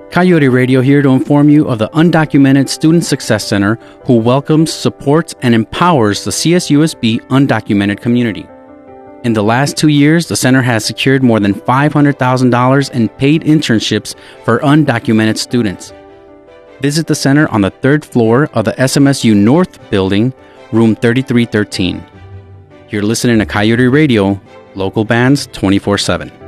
Coyote Radio here to inform you of the Undocumented Student Success Center, who welcomes, supports, and empowers the CSUSB undocumented community. In the last 2 years, the center has secured more than $500,000 in paid internships for undocumented students. Visit the center on the 3rd floor of the SMSU North Building, room 3313. You're listening to Coyote Radio, local bands 24/7.